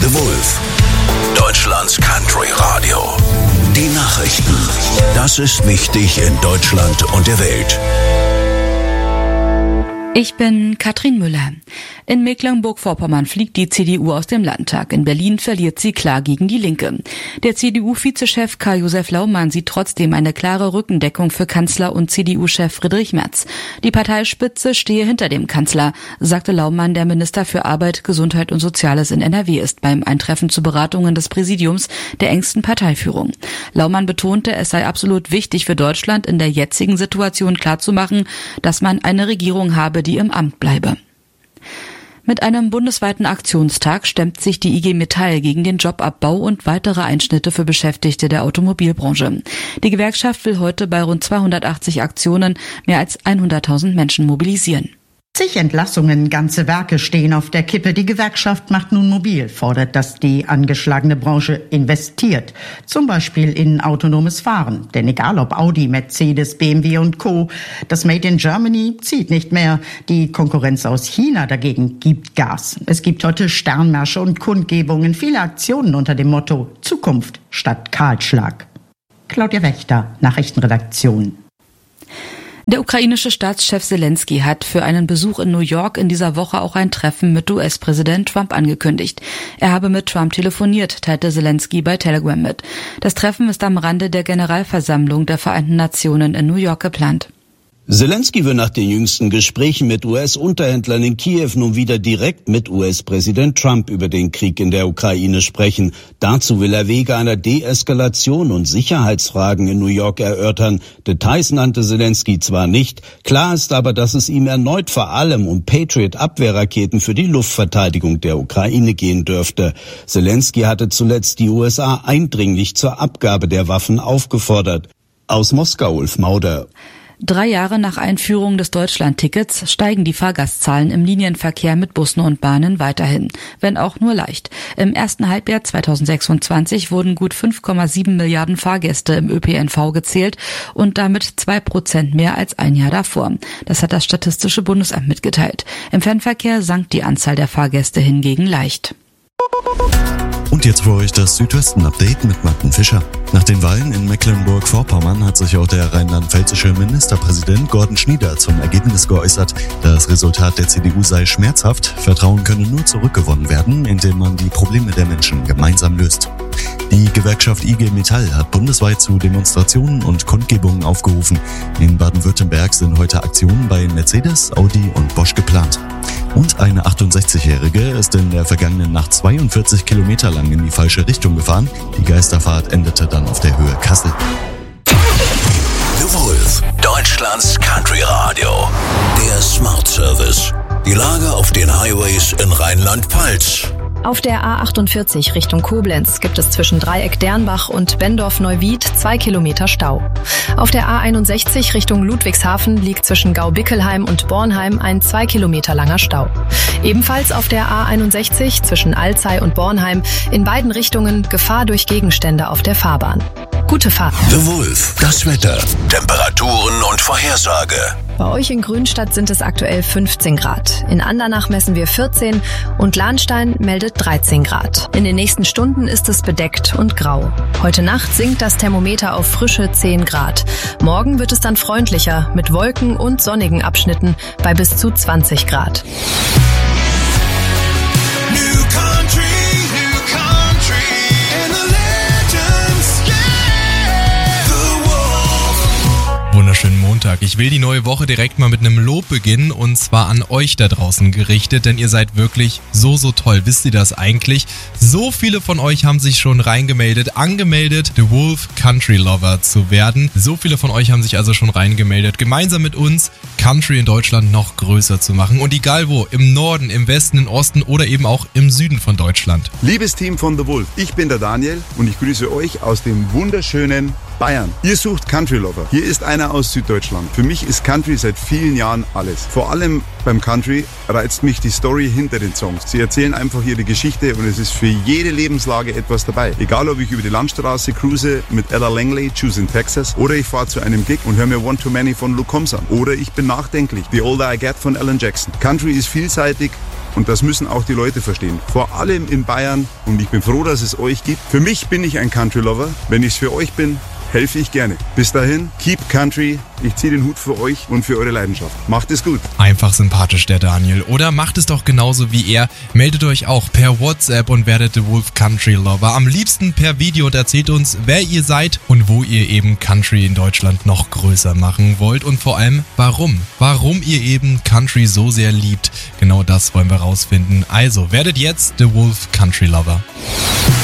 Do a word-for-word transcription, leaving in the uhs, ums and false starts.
The Wolf, Deutschlands Country Radio. Die Nachrichten. Das ist wichtig in Deutschland und der Welt. Ich bin Katrin Müller. In Mecklenburg-Vorpommern fliegt die C D U aus dem Landtag. In Berlin verliert sie klar gegen die Linke. Der C D U-Vizechef Karl-Josef Laumann sieht trotzdem eine klare Rückendeckung für Kanzler und C D U-Chef Friedrich Merz. Die Parteispitze stehe hinter dem Kanzler, sagte Laumann, der Minister für Arbeit, Gesundheit und Soziales in N R W ist, beim Eintreffen zu Beratungen des Präsidiums der engsten Parteiführung. Laumann betonte, es sei absolut wichtig für Deutschland, in der jetzigen Situation klarzumachen, dass man eine Regierung habe, die im Amt bleibe. Mit einem bundesweiten Aktionstag stemmt sich die I G Metall gegen den Jobabbau und weitere Einschnitte für Beschäftigte der Automobilbranche. Die Gewerkschaft will heute bei rund zweihundertachtzig Aktionen mehr als hunderttausend Menschen mobilisieren. Zig Entlassungen, ganze Werke stehen auf der Kippe. Die Gewerkschaft macht nun mobil, fordert, dass die angeschlagene Branche investiert. Zum Beispiel in autonomes Fahren. Denn egal ob Audi, Mercedes, B M W und Co., das Made in Germany zieht nicht mehr. Die Konkurrenz aus China dagegen gibt Gas. Es gibt heute Sternmärsche und Kundgebungen, viele Aktionen unter dem Motto Zukunft statt Kahlschlag. Claudia Wächter, Nachrichtenredaktion. Der ukrainische Staatschef Zelensky hat für einen Besuch in New York in dieser Woche auch ein Treffen mit U S-Präsident Trump angekündigt. Er habe mit Trump telefoniert, teilte Zelensky bei Telegram mit. Das Treffen ist am Rande der Generalversammlung der Vereinten Nationen in New York geplant. Zelensky will nach den jüngsten Gesprächen mit U S-Unterhändlern in Kiew nun wieder direkt mit U S-Präsident Trump über den Krieg in der Ukraine sprechen. Dazu will er Wege einer Deeskalation und Sicherheitsfragen in New York erörtern. Details nannte Zelensky zwar nicht, klar ist aber, dass es ihm erneut vor allem um Patriot-Abwehrraketen für die Luftverteidigung der Ukraine gehen dürfte. Zelensky hatte zuletzt die U S A eindringlich zur Abgabe der Waffen aufgefordert. Aus Moskau, Ulf Mauder. Drei Jahre nach Einführung des Deutschland-Tickets steigen die Fahrgastzahlen im Linienverkehr mit Bussen und Bahnen weiterhin, wenn auch nur leicht. Im ersten Halbjahr zweitausendsechsundzwanzig wurden gut fünf Komma sieben Milliarden Fahrgäste im Ö P N V gezählt und damit zwei Prozent mehr als ein Jahr davor. Das hat das Statistische Bundesamt mitgeteilt. Im Fernverkehr sank die Anzahl der Fahrgäste hingegen leicht. Und jetzt für euch das Südwesten-Update mit Martin Fischer. Nach den Wahlen in Mecklenburg-Vorpommern hat sich auch der rheinland-pfälzische Ministerpräsident Gordon Schnieder zum Ergebnis geäußert. Das Resultat der C D U sei schmerzhaft. Vertrauen könne nur zurückgewonnen werden, indem man die Probleme der Menschen gemeinsam löst. Die Gewerkschaft I G Metall hat bundesweit zu Demonstrationen und Kundgebungen aufgerufen. In Baden-Württemberg sind heute Aktionen bei Mercedes, Audi und Bosch geplant. Und eine achtundsechzigjährige ist in der vergangenen Nacht zweiundvierzig Kilometer lang in die falsche Richtung gefahren. Die Geisterfahrt endete dann auf der Höhe Kassel. The Wolf, Deutschlands Country Radio. Der Smart Service. Die Lage auf den Highways in Rheinland-Pfalz. Auf der A achtundvierzig Richtung Koblenz gibt es zwischen Dreieck-Dernbach und Bendorf-Neuwied zwei Kilometer Stau. Auf der A einundsechzig Richtung Ludwigshafen liegt zwischen Gau-Bickelheim und Bornheim ein zwei Kilometer langer Stau. Ebenfalls auf der A einundsechzig zwischen Alzey und Bornheim in beiden Richtungen Gefahr durch Gegenstände auf der Fahrbahn. Gute Fahrt. The Wolf, das Wetter, Temperaturen und Vorhersage. Bei euch in Grünstadt sind es aktuell fünfzehn Grad. In Andernach messen wir vierzehn und Lahnstein meldet dreizehn Grad. In den nächsten Stunden ist es bedeckt und grau. Heute Nacht sinkt das Thermometer auf frische zehn Grad. Morgen wird es dann freundlicher mit Wolken und sonnigen Abschnitten bei bis zu zwanzig Grad. Wunderschönen Montag. Ich will die neue Woche direkt mal mit einem Lob beginnen und zwar an euch da draußen gerichtet, denn ihr seid wirklich so, so toll. Wisst ihr das eigentlich? So viele von euch haben sich schon reingemeldet, angemeldet, The Wolf Country Lover zu werden. So viele von euch haben sich also schon reingemeldet, gemeinsam mit uns Country in Deutschland noch größer zu machen. Und egal wo, im Norden, im Westen, im Osten oder eben auch im Süden von Deutschland. Liebes Team von The Wolf, ich bin der Daniel und ich grüße euch aus dem wunderschönen Bayern. Ihr sucht Country Lover. Hier ist einer aus Süddeutschland. Für mich ist Country seit vielen Jahren alles. Vor allem beim Country reizt mich die Story hinter den Songs. Sie erzählen einfach ihre Geschichte und es ist für jede Lebenslage etwas dabei. Egal, ob ich über die Landstraße cruise mit Ella Langley, Choose in Texas, oder ich fahre zu einem Gig und höre mir One Too Many von Luke Combs an. Oder ich bin nachdenklich, The Older I Get von Alan Jackson. Country ist vielseitig Und das müssen auch die Leute verstehen. Vor allem in Bayern. Und ich bin froh, dass es euch gibt. Für mich bin ich ein Country Lover. Wenn ich es für euch bin, helfe ich gerne. Bis dahin, keep country. Ich ziehe den Hut für euch und für eure Leidenschaft. Macht es gut. Einfach sympathisch, der Daniel. Oder macht es doch genauso wie er. Meldet euch auch per WhatsApp und werdet The Wolf Country Lover. Am liebsten per Video und erzählt uns, wer ihr seid und wo ihr eben Country in Deutschland noch größer machen wollt. Und vor allem, warum. Warum ihr eben Country so sehr liebt. Genau das wollen wir rausfinden. Also, werdet jetzt The Wolf Country Lover.